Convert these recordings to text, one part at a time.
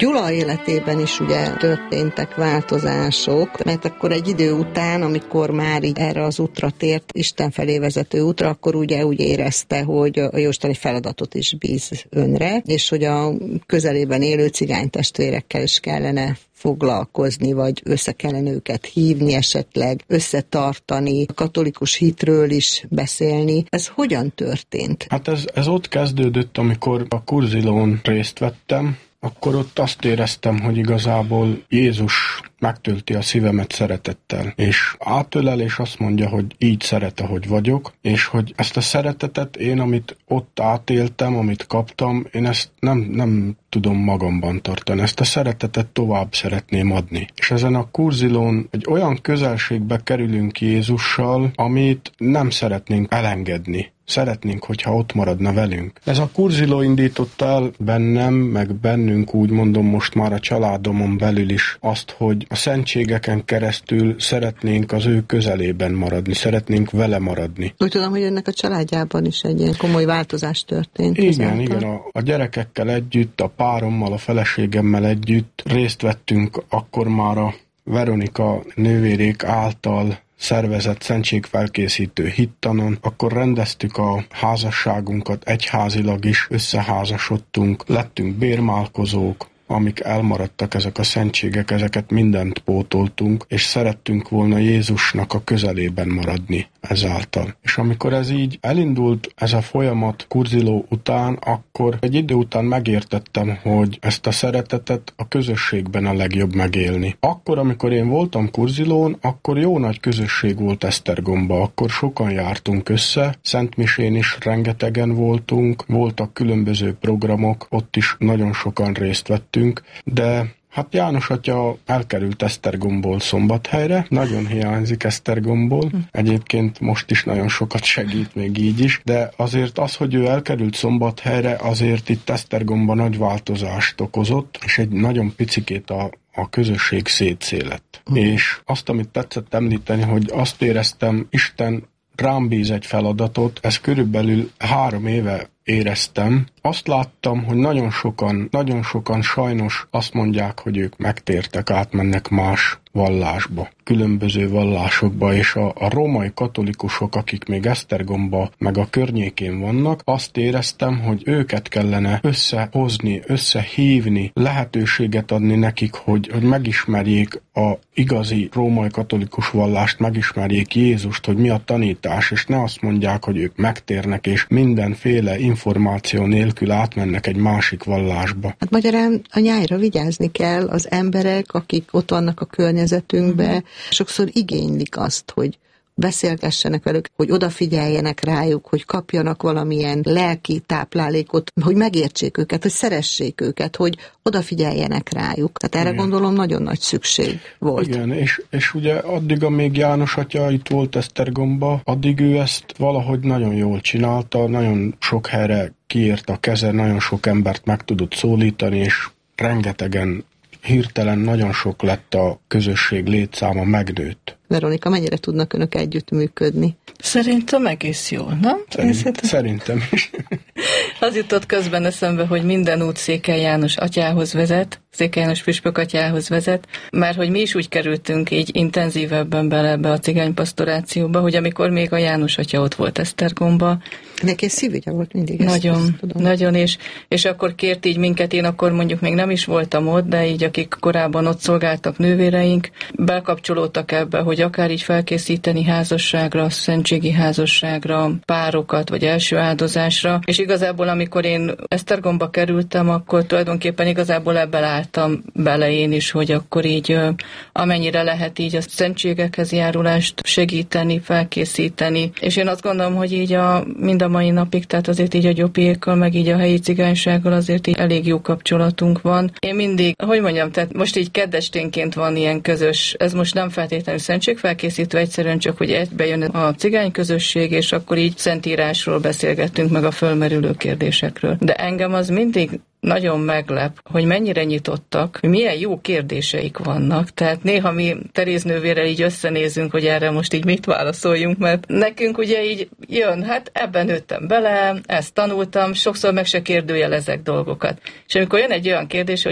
Gyula életében is ugye történtek változások, mert akkor egy idő után, amikor már így erre az útra tért, Isten felé vezető útra, akkor ugye úgy érezte, hogy a Jóisten egy feladatot is bíz önre, és hogy a közelében élő cigánytestvérekkel is kellene foglalkozni, vagy össze kellene őket hívni esetleg, összetartani, a katolikus hitről is beszélni. Ez hogyan történt? Hát ez ott kezdődött, amikor a Kurzilón részt vettem, akkor ott azt éreztem, hogy igazából Jézus megtölti a szívemet szeretettel, és átölel, és azt mondja, hogy így szeret, ahogy vagyok, és hogy ezt a szeretetet én, amit ott átéltem, amit kaptam, én ezt nem tudom magamban tartani. Ezt a szeretetet tovább szeretném adni. És ezen a Kurzilón egy olyan közelségbe kerülünk Jézussal, amit nem szeretnénk elengedni. Szeretnénk, hogyha ott maradna velünk. Ez a Kurziló indította el bennem, meg bennünk, úgy mondom most már a családomon belül is azt, hogy a szentségeken keresztül szeretnénk az ő közelében maradni, szeretnénk vele maradni. Úgy tudom, hogy ennek a családjában is egy ilyen komoly változás történt. Igen, a gyerekekkel együtt, a párommal, a feleségemmel együtt részt vettünk akkor már a Veronika nővérék által szervezett szentségfelkészítő hittanon, akkor rendeztük a házasságunkat, egyházilag is összeházasodtunk, lettünk bérmálkozók, amik elmaradtak ezek a szentségek, ezeket mindent pótoltunk, és szerettünk volna Jézusnak a közelében maradni ezáltal. És amikor ez így elindult, ez a folyamat Kurziló után, akkor egy idő után megértettem, hogy ezt a szeretetet a közösségben a legjobb megélni. Akkor, amikor én voltam Kurzilón, akkor jó nagy közösség volt Esztergomba, akkor sokan jártunk össze, szentmisén is rengetegen voltak különböző programok, ott is nagyon sokan részt vettünk, de hát János atya elkerült Esztergomból Szombathelyre, nagyon hiányzik Esztergomból, egyébként most is nagyon sokat segít még így is, de azért az, hogy ő elkerült Szombathelyre, azért itt Esztergomban nagy változást okozott, és egy nagyon picikét a közösség szétszélett. És azt, amit tetszett említeni, hogy azt éreztem, Isten rám bíz egy feladatot, ez körülbelül 3 éve éreztem. Azt láttam, hogy nagyon sokan sajnos azt mondják, hogy ők megtértek, átmennek más vallásba, különböző vallásokba, és a római katolikusok, akik még Esztergomba meg a környékén vannak, azt éreztem, hogy őket kellene összehozni, összehívni, lehetőséget adni nekik, hogy megismerjék a igazi római katolikus vallást, megismerjék Jézust, hogy mi a tanítás, és ne azt mondják, hogy ők megtérnek, és mindenféle információ nélkül átmennek egy másik vallásba. Hát magyarán a nyájra vigyázni kell, az emberek, akik ott vannak a környezetünkben, sokszor igénylik azt, hogy beszélgessenek velük, hogy odafigyeljenek rájuk, hogy kapjanak valamilyen lelki táplálékot, hogy megértsék őket, hogy szeressék őket, hogy odafigyeljenek rájuk. Tehát erre gondolom nagyon nagy szükség volt. Igen, és ugye addig, amíg János atya itt volt Esztergomba, addig ő ezt valahogy nagyon jól csinálta, nagyon sok helyre kiért a keze, nagyon sok embert meg tudott szólítani, és rengetegen hirtelen nagyon sok lett a közösség létszáma, megnőtt. Veronika, mennyire tudnak önök együttműködni? Szerintem egész jól, nem? Szerintem is. Az jutott közben eszembe, hogy minden út Székely János atyához vezet, Székely János püspök atyához vezet, mert hogy mi is úgy kerültünk így intenzívebben bele ebbe a cigánypastorációba, hogy amikor még a János atya ott volt Esztergomba. Neki szívügye volt mindig. Nagyon, és akkor kért így minket, én akkor mondjuk még nem is voltam ott, de így akik korábban ott szolgáltak nővéreink, bekapcsolódtak ebbe, hogy akár így felkészíteni házasságra, szentségi házasságra, párokat, vagy első áldozásra, és igazából amikor én Esztergomba kerültem, akkor tulajdonképpen igazából ebben álltam bele én is, hogy akkor így amennyire lehet így a szentségekhez járulást segíteni, felkészíteni, és én azt gondolom, hogy így mind a mai napig, tehát azért így a Gyopékkal, meg így a helyi cigánysággal azért így elég jó kapcsolatunk van. Én mindig, hogy mondjam, tehát most így keddesténként van ilyen közös, ez most nem feltétlenül szentségfelkészítő, egyszerűen csak, hogy egybejön a cigány közösség, és akkor így szentírásról beszélgettünk, meg a fölmerülő kérdésekről. De engem az mindig nagyon meglep, hogy mennyire nyitottak, hogy milyen jó kérdéseik vannak. Tehát néha mi Teréz nővérrel így összenézünk, hogy erre most így mit válaszoljunk, mert nekünk ugye így jön, hát ebben nőttem bele, ezt tanultam, sokszor meg se kérdőjelezek dolgokat. És amikor jön egy olyan kérdés, hogy ja,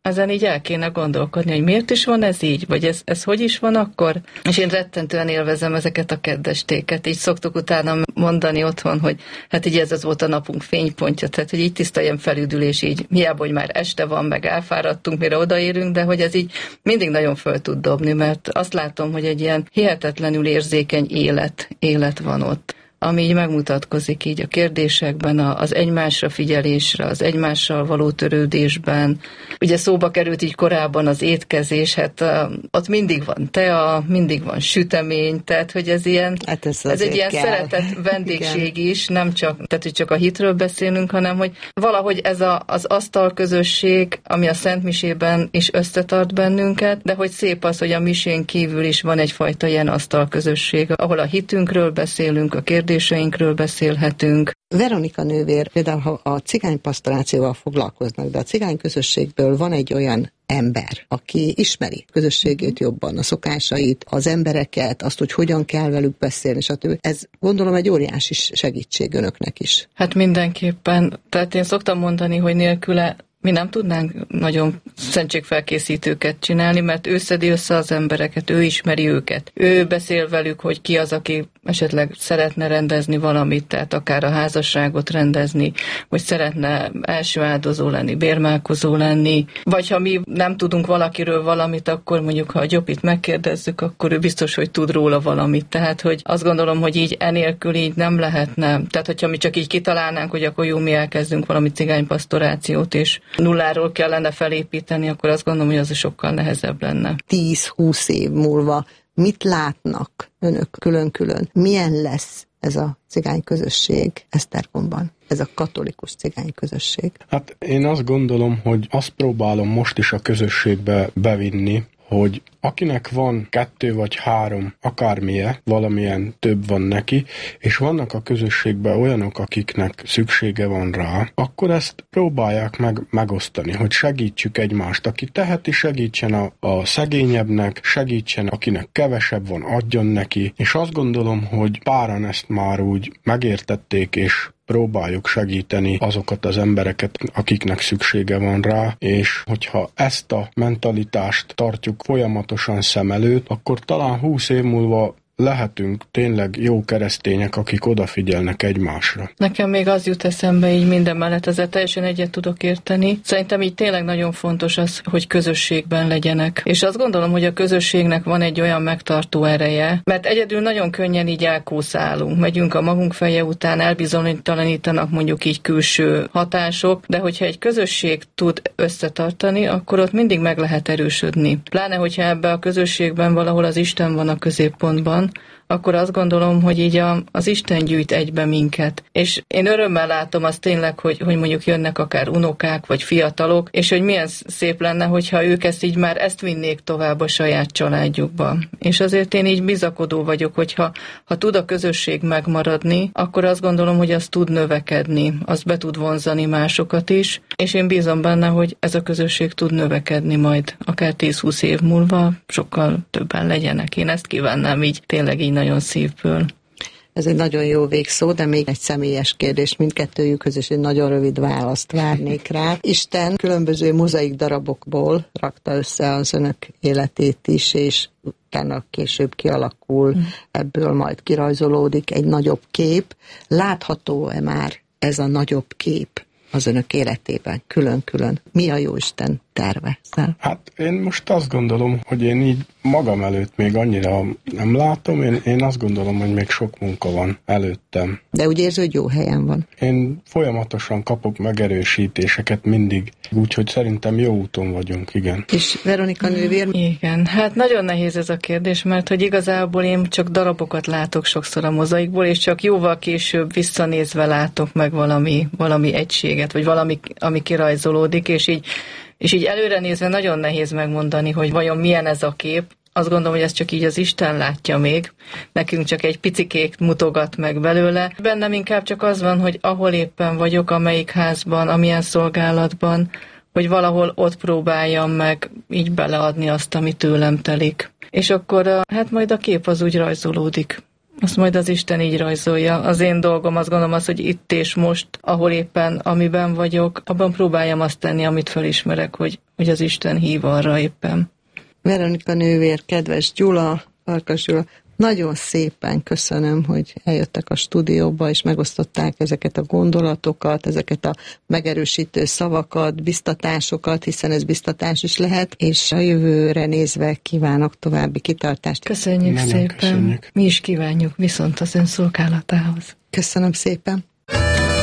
ezen így el kéne gondolkodni, hogy miért is van ez így, vagy ez hogy is van akkor. És én rettentően élvezem ezeket a keddestéket. Így szoktuk utána mondani otthon, hogy hát így ez volt a napunk fénypontja, tehát hogy így tiszta ilyen felüdülés, így hiába, hogy már este van, meg elfáradtunk, mire odaérünk, de hogy ez így mindig nagyon föl tud dobni, mert azt látom, hogy egy ilyen hihetetlenül érzékeny élet van ott, ami így megmutatkozik így a kérdésekben, az egymásra figyelésre, az egymással való törődésben. Ugye szóba került így korábban az étkezés, hát ott mindig van tea, mindig van sütemény, tehát hogy ez ilyen, hát ez egy ilyen kell. szeretett vendégség is, nem csak, tehát hogy csak a hitről beszélünk, hanem hogy valahogy ez az asztalközösség, ami a Szentmisében is összetart bennünket, de hogy szép az, hogy a misén kívül is van egyfajta ilyen asztalközösség, ahol a hitünkről beszélünk, a kérdéseinkről beszélhetünk. Veronika nővér, például ha a cigánypastorációval foglalkoznak, de a cigány közösségből van egy olyan ember, aki ismeri közösségét jobban, a szokásait, az embereket, azt, hogy hogyan kell velük beszélni, stb. Ez gondolom egy óriási segítség önöknek is. Hát mindenképpen. Tehát én szoktam mondani, hogy nélküle mi nem tudnánk nagyon szentségfelkészítőket csinálni, mert ő szedi össze az embereket, ő ismeri őket. Ő beszél velük, hogy ki az, aki esetleg szeretne rendezni valamit, tehát akár a házasságot rendezni, vagy szeretne első áldozó lenni, bérmálkozó lenni, vagy ha mi nem tudunk valakiről valamit, akkor mondjuk, ha a Gyopit megkérdezzük, akkor ő biztos, hogy tud róla valamit. Tehát, hogy azt gondolom, hogy így enélkül így nem lehetne. Tehát, hogyha mi csak így kitalálnánk, hogy akkor jó, mi elkezdünk valami cigánypastorációt, és nulláról kellene felépíteni, akkor azt gondolom, hogy az sokkal nehezebb lenne. 10-20 év múlva mit látnak önök külön-külön? Milyen lesz ez a cigány közösség Esztergomban? Ez a katolikus cigány közösség? Hát én azt gondolom, hogy azt próbálom most is a közösségbe bevinni, hogy akinek van 2 vagy 3 akármilyen, valamilyen több van neki, és vannak a közösségben olyanok, akiknek szüksége van rá, akkor ezt próbálják megosztani, hogy segítsük egymást. Aki teheti, segítsen a szegényebbnek, segítsen, akinek kevesebb van, adjon neki, és azt gondolom, hogy páran ezt már úgy megértették, és próbáljuk segíteni azokat az embereket, akiknek szüksége van rá, és hogyha ezt a mentalitást tartjuk folyamatosan szem előtt, akkor talán 20 év múlva lehetünk tényleg jó keresztények, akik odafigyelnek egymásra. Nekem még az jut eszembe így minden mellett, ezzel teljesen egyet tudok érteni. Szerintem így tényleg nagyon fontos az, hogy közösségben legyenek. És azt gondolom, hogy a közösségnek van egy olyan megtartó ereje, mert egyedül nagyon könnyen így elkószálunk. Megyünk a magunk feje után, elbizonytalanítanak mondjuk így külső hatások, de hogyha egy közösség tud összetartani, akkor ott mindig meg lehet erősödni. Pláne, hogyha ebbe a közösségben valahol az Isten van a középpontban, akkor azt gondolom, hogy így az Isten gyűjt egybe minket. És én örömmel látom azt tényleg, hogy mondjuk jönnek akár unokák, vagy fiatalok, és hogy milyen szép lenne, hogyha ők ezt vinnék tovább a saját családjukba. És azért én így bizakodó vagyok, hogyha tud a közösség megmaradni, akkor azt gondolom, hogy az tud növekedni, az be tud vonzani másokat is, és én bízom benne, hogy ez a közösség tud növekedni majd, akár 10-20 év múlva sokkal többen legyenek. Én ezt kívánnám így, tényleg így nagyon szívből. Ez egy nagyon jó végszó, de még egy személyes kérdés mindkettőjükhöz, és egy nagyon rövid választ várnék rá. Isten különböző mozaik darabokból rakta össze az önök életét is, és utána később kialakul, ebből majd kirajzolódik egy nagyobb kép. Látható-e már ez a nagyobb kép az önök életében, külön-külön? Mi a Jóisten terve? Hát én most azt gondolom, hogy én így magam előtt még annyira nem látom, én azt gondolom, hogy még sok munka van előttem. De úgy érző, hogy jó helyen van. Én folyamatosan kapok megerősítéseket mindig, úgyhogy szerintem jó úton vagyunk, igen. És Veronika nővér? Igen, hát nagyon nehéz ez a kérdés, mert hogy igazából én csak darabokat látok sokszor a mozaikból, és csak jóval később visszanézve látok meg valami egységet, vagy valami, ami kirajzolódik, és így előre nézve nagyon nehéz megmondani, hogy vajon milyen ez a kép. Azt gondolom, hogy ez csak így az Isten látja még. Nekünk csak egy picikét mutogat meg belőle. Bennem inkább csak az van, hogy ahol éppen vagyok, amelyik házban, amilyen szolgálatban, hogy valahol ott próbáljam meg így beleadni azt, ami tőlem telik. És akkor hát majd a kép az úgy rajzolódik. Azt majd az Isten így rajzolja. Az én dolgom, azt gondolom az, hogy itt és most, ahol éppen, amiben vagyok, abban próbáljam azt tenni, amit felismerek, hogy az Isten hív arra éppen. Veronika nővér, kedves Gyula, Farkas Gyula, nagyon szépen köszönöm, hogy eljöttek a stúdióba, és megosztották ezeket a gondolatokat, ezeket a megerősítő szavakat, biztatásokat, hiszen ez biztatás is lehet, és a jövőre nézve kívánok további kitartást. Köszönjük nagyon szépen. Köszönjük. Mi is kívánjuk viszont az ön szolgálatához. Köszönöm szépen.